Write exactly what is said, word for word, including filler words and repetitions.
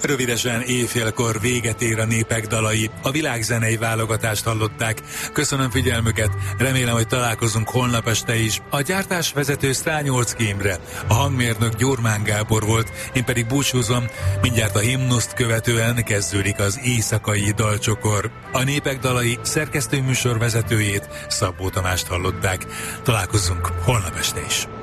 Rövidesen éjfélkor véget ér a Népek dalai. A világzenei válogatást hallották. Köszönöm figyelmüket, remélem, hogy találkozunk holnap este is. A gyártásvezető Strányolczky Imre, a hangmérnök Gyurmán Gábor volt, én pedig búcsúzom, mindjárt a himnuszt követően kezdődik az éjszakai dalcsokor. A Népek dalai szerkesztő műsorvezetőjét, Szabó Tamást hallották. Találkozunk holnap este is.